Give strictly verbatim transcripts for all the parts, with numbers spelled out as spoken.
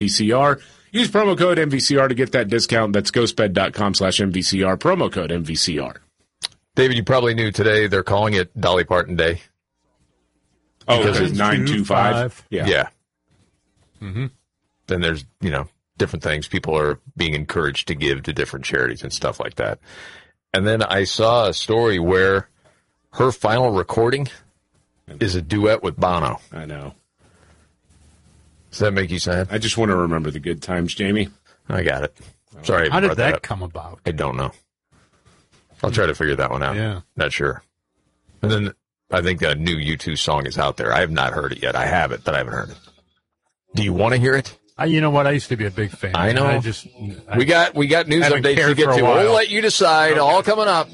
C R. Use promo code M V C R to get that discount. That's ghostbed.com slash M V C R. Promo code M V C R. David, you probably knew today they're calling it Dolly Parton Day. Oh, because it's nine two five? Yeah. Yeah. Mm-hmm. Then there's, you know, different things. People are being encouraged to give to different charities and stuff like that. And then I saw a story where her final recording is a duet with Bono. I know. Does that make you sad? I just want to remember the good times, Jamie. I got it. Sorry. How did that, that come about? I don't know. I'll try to figure that one out. Yeah. Not sure. And then I think a new U two song is out there. I have not heard it yet. I have it, but I haven't heard it. Do you want to hear it? I, you know what? I used to be a big fan. I know. I just I we got we got news updates to get to. We'll let you decide. Okay. All coming up.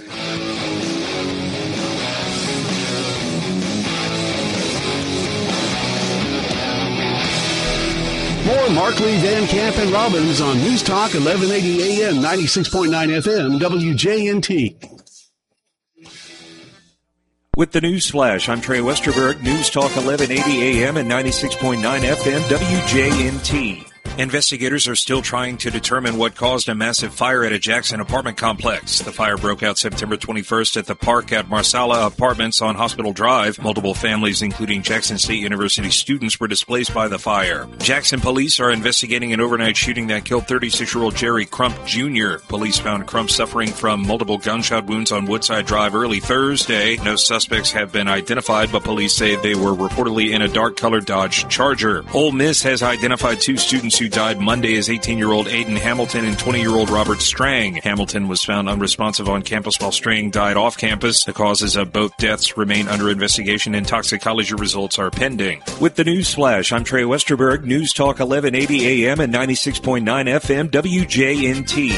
More Markley, Van Camp, and Robbins on News Talk eleven eighty A M, ninety-six point nine F M, W J N T. With the News Flash, I'm Trey Westerberg. News Talk eleven eighty A M and ninety-six point nine F M, W J N T. Investigators are still trying to determine what caused a massive fire at a Jackson apartment complex. The fire broke out September twenty-first at the park at Marsala Apartments on Hospital Drive. Multiple families, including Jackson State University students, were displaced by the fire. Jackson police are investigating an overnight shooting that killed thirty-six-year-old Jerry Crump Junior Police found Crump suffering from multiple gunshot wounds on Woodside Drive early Thursday. No suspects have been identified, but police say they were reportedly in a dark-colored Dodge Charger. Ole Miss has identified two students who died Monday as eighteen-year-old Aiden Hamilton and twenty-year-old Robert Strang. Hamilton was found unresponsive on campus while Strang died off campus. The causes of both deaths remain under investigation and toxicology results are pending. With the News Flash, I'm Trey Westerberg. News Talk eleven eighty A M and ninety-six point nine F M, W J N T.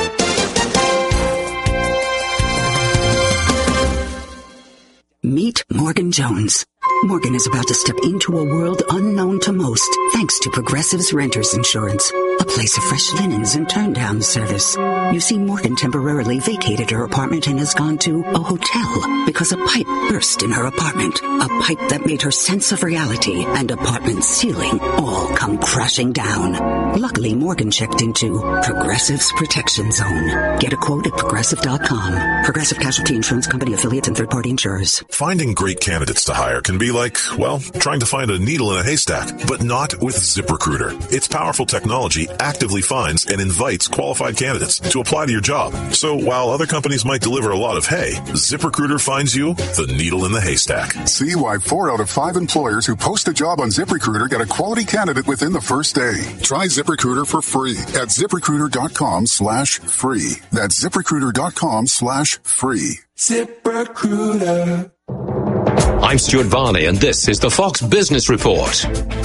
Meet Morgan Jones. Morgan is about to step into a world unknown to most, thanks to Progressive's Renters Insurance, a place of fresh linens and turn-down service. You see, Morgan temporarily vacated her apartment and has gone to a hotel because a pipe burst in her apartment, a pipe that made her sense of reality and apartment ceiling all come crashing down. Luckily, Morgan checked into Progressive's Protection Zone. Get a quote at Progressive dot com. Progressive Casualty Insurance Company, affiliates, and third-party insurers. Finding great candidates to hire can be like, well, trying to find a needle in a haystack, but not with ZipRecruiter. Its powerful technology actively finds and invites qualified candidates to apply to your job. So while other companies might deliver a lot of hay, ZipRecruiter finds you the needle in the haystack. See why four out of five employers who post a job on ZipRecruiter get a quality candidate within the first day. Try ZipRecruiter for free at ZipRecruiter.com slash free. That's ZipRecruiter.com slash free. ZipRecruiter. I'm Stuart Varney, and this is the Fox Business Report.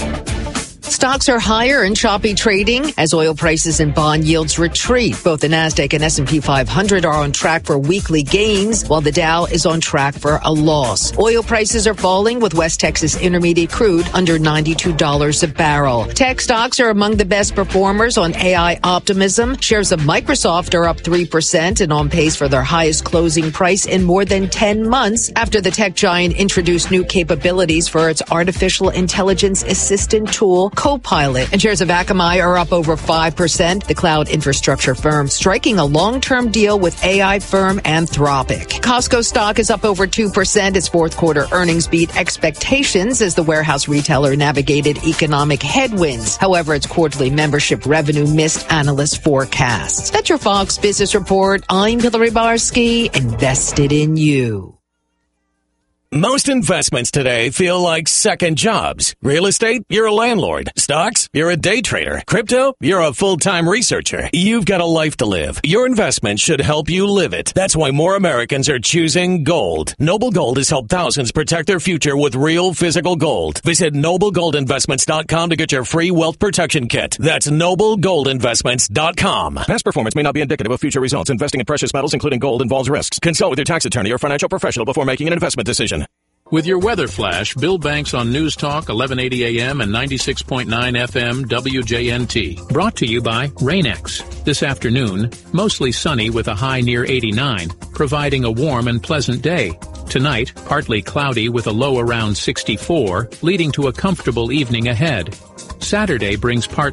Stocks are higher in choppy trading as oil prices and bond yields retreat. Both the Nasdaq and S and P five hundred are on track for weekly gains, while the Dow is on track for a loss. Oil prices are falling, with West Texas Intermediate crude under ninety-two dollars a barrel. Tech stocks are among the best performers on A I optimism. Shares of Microsoft are up three percent and on pace for their highest closing price in more than ten months after the tech giant introduced new capabilities for its artificial intelligence assistant tool, Copilot. And shares of Akamai are up over five percent. The cloud infrastructure firm striking a long-term deal with A I firm Anthropic. Costco stock is up over two percent. Its fourth quarter earnings beat expectations as the warehouse retailer navigated economic headwinds. However, its quarterly membership revenue missed analyst forecasts. That's your Fox Business Report. I'm Hillary Barsky, invested in you. Most investments today feel like second jobs. Real estate, you're a landlord. Stocks, you're a day trader. Crypto, you're a full-time researcher. You've got a life to live. Your investment should help you live it. That's why more Americans are choosing gold. Noble Gold has helped thousands protect their future with real physical gold. Visit noble gold investments dot com to get your free wealth protection kit. That's noble gold investments dot com. Past performance may not be indicative of future results. Investing in precious metals, including gold, involves risks. Consult with your tax attorney or financial professional before making an investment decision. With your weather flash, Bill Banks on News Talk eleven eighty A M and ninety-six point nine F M W J N T. Brought to you by Rain-X. This afternoon, mostly sunny with a high near eighty-nine, providing a warm and pleasant day. Tonight, partly cloudy with a low around sixty-four, leading to a comfortable evening ahead. Saturday brings part